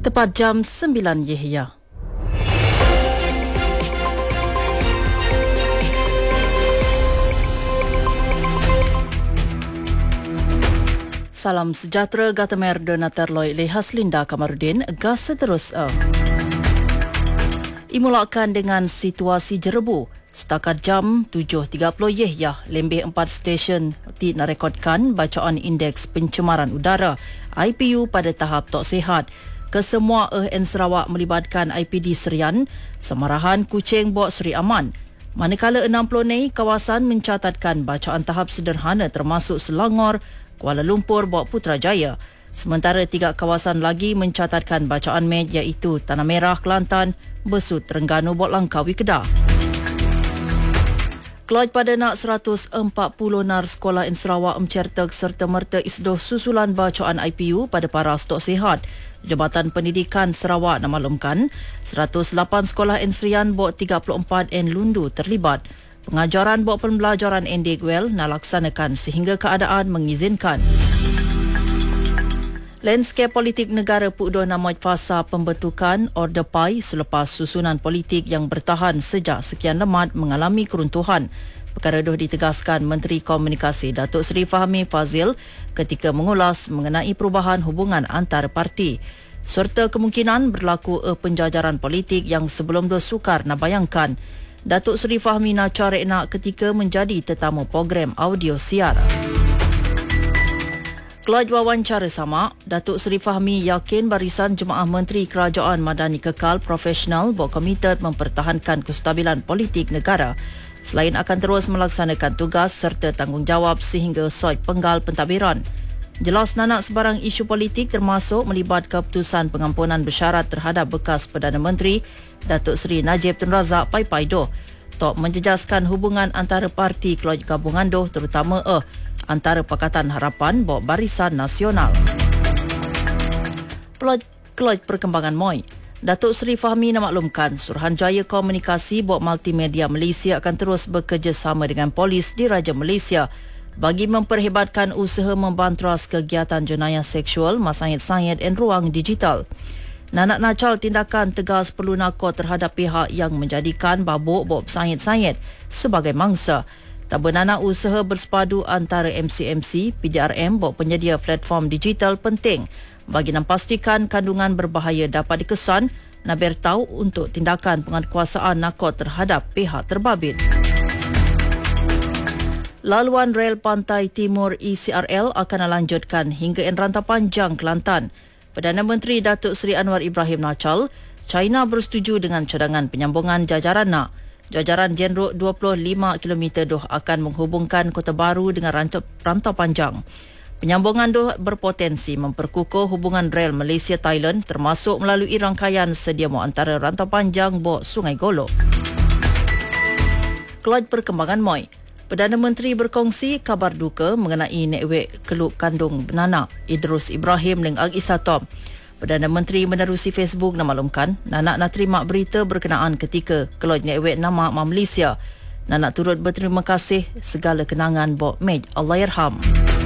Tepat jam 9 Yahya. Salam sejahtera Gatamer Donater Loy Lehas Linda Kamarudin gas seterus. Imulakan dengan situasi jerebu. Setakat jam 7.30 Yahya, lebih 4 stesen narekodkan bacaan indeks pencemaran udara IPU pada tahap tak sihat. Kesemua Sarawak melibatkan IPD Serian, Semarahan Kuching Bok Seri Aman. Manakala 60 Nei kawasan mencatatkan bacaan tahap sederhana termasuk Selangor, Kuala Lumpur Bok Putrajaya. Sementara 3 kawasan lagi mencatatkan bacaan med iaitu Tanah Merah Kelantan, Besut Terengganu Bok Langkawi Kedah. Kelaj pada nak 140 nar sekolah Sarawak mencertak serta-merta isdoh susulan bacaan IPU pada para stok sihat. Jabatan Pendidikan Sarawak maklumkan 108 sekolah Serian Bok 34 Lundu terlibat. Pengajaran Bok Pembelajaran Digwell laksanakan sehingga keadaan mengizinkan. Landscape politik negara Pukdoh namai fasa pembentukan Order PAI selepas susunan politik yang bertahan sejak sekian lemat mengalami keruntuhan. Perkara itu ditegaskan Menteri Komunikasi Datuk Seri Fahmi Fazil ketika mengulas mengenai perubahan hubungan antara parti serta kemungkinan berlaku penjajaran politik yang sebelum itu sukar nak bayangkan. Datuk Seri Fahmi nacar nak ketika menjadi tetamu program audio siar. Kelaj wawancara sama, Datuk Seri Fahmi yakin barisan Jemaah Menteri Kerajaan Madani Kekal Profesional berkomited mempertahankan kestabilan politik negara selain akan terus melaksanakan tugas serta tanggungjawab sehingga soi penggal pentadbiran. Jelas nanak sebarang isu politik termasuk melibat keputusan pengampunan bersyarat terhadap bekas Perdana Menteri Datuk Seri Najib Tun Razak Pai Doh tok menjejaskan hubungan antara parti kelaj gabungan doh terutama antara Pakatan Harapan Bok Barisan Nasional. Kelaj perkembangan MOI. Datuk Seri Fahmi maklumkan Suruhanjaya Komunikasi Bok Multimedia Malaysia akan terus bekerjasama dengan polis di Raja Malaysia bagi memperhebatkan usaha membantras kegiatan jenayah seksual masayid-sayid dan ruang digital. Nanak nacal tindakan tegas perlu nakot terhadap pihak yang menjadikan babuk Bok sayid-sayid sebagai mangsa. Tak bernana usaha bersepadu antara MCMC, PDRM Bok penyedia platform digital penting bagi pastikan kandungan berbahaya dapat dikesan nak bertahu untuk tindakan penguatkuasaan nakot terhadap pihak terbabit. Laluan rel pantai timur ECRL akan lanjutkan hingga Rantau Panjang Kelantan. Perdana Menteri Datuk Seri Anwar Ibrahim nacal, China bersetuju dengan cadangan penyambungan jajaran nak. Jajaran Jenruk 25 km doh akan menghubungkan Kota Baru dengan Rantau Panjang. Penyambungan doh berpotensi memperkukuh hubungan rel Malaysia-Thailand termasuk melalui rangkaian sediamu antara Rantau Panjang Bok Sungai Golok. Kelaj perkembangan MOI. Perdana Menteri berkongsi kabar duka mengenai network keluk kandung Nana Idrus Ibrahim dan Ag Isatom. Perdana Menteri menerusi Facebook maklumkan Nanak nak terima berita berkenaan ketika keloj network nama Malaysia. Nanak turut berterima kasih segala kenangan Bok Mej Allahyarham.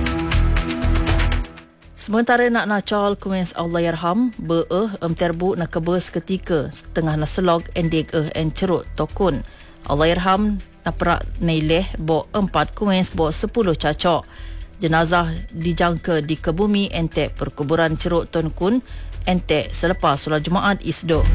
Sementara nak nacal kuens Allahyarham terbu nak kebus ketika setengah naselog endik en ceruk tokun. Allahyarham nak perak naileh Bok 4 kuens Bok 10 cacok. Jenazah dijangka di Kebumi Entek perkuburan Ceruk Tun Kun Entek selepas solat Jumaat Isdo.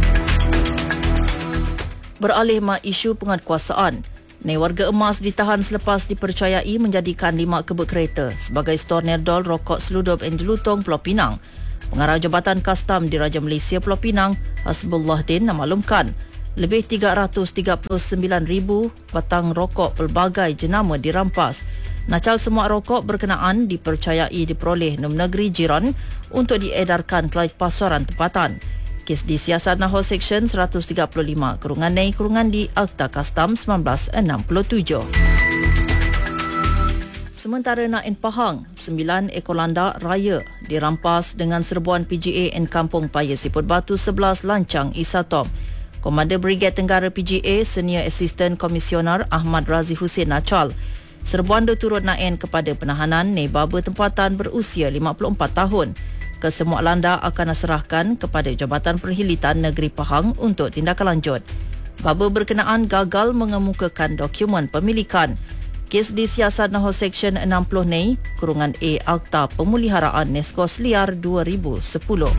Beralih isu penguatkuasaan, warga emas ditahan selepas dipercayai menjadikan 5 kebut kereta sebagai stor nerdol rokok seludup dan jelutong Pulau Pinang. Pengarah Jabatan Kastam di Raja Malaysia Pulau Pinang, Hasbullah Din maklumkan lebih 339,000 batang rokok pelbagai jenama dirampas. Nacal semua rokok berkenaan dipercayai diperoleh negeri jiran untuk diedarkan ke pasaran tempatan. Kes disiasat Naho Seksyen 135 kurungan Nei kurungan di Akta Kastam 1967. Sementara nak Pahang, 9 ekor landak raya dirampas dengan serbuan PGA dan Kampung Paya Siput Batu 11 Lancang Isatom. Komander Brigade Tenggara PGA Senior Assistant Komisioner Ahmad Razi Hussein nacal serbuan itu turut naen kepada penahanan baba tempatan berusia 54 tahun. Kesemua landa akan diserahkan kepada Jabatan Perkhidmatan Negeri Pahang untuk tindakan lanjut. Baba berkenaan gagal mengemukakan dokumen pemilikan. Kes disiasat Naho Seksyen 60 Nei, kurungan A Akta Pemuliharaan Neskos Liar 2010.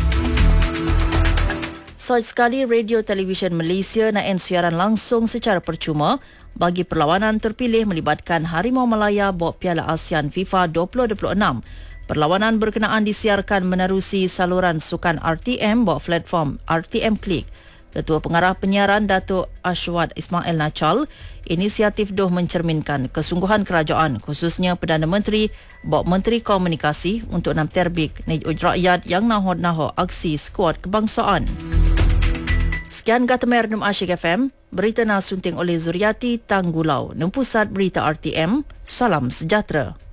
Sekali Radio Televisyen Malaysia nak siaran langsung secara percuma bagi perlawanan terpilih melibatkan Harimau Malaya bawah Piala ASEAN FIFA 2026. Perlawanan berkenaan disiarkan menerusi saluran sukan RTM bawah platform RTM Klik. Ketua Pengarah Penyiaran Datuk Ashwat Ismail Nachal, inisiatif doh mencerminkan kesungguhan kerajaan khususnya Perdana Menteri bawah Menteri Komunikasi untuk nam terbiknej rakyat yang nahod-nahod aksi skuad kebangsaan. Sekian Gatamer Num Asyik FM, berita nasunting oleh Zuriati Tanggulau, Pusat Berita RTM, salam sejahtera.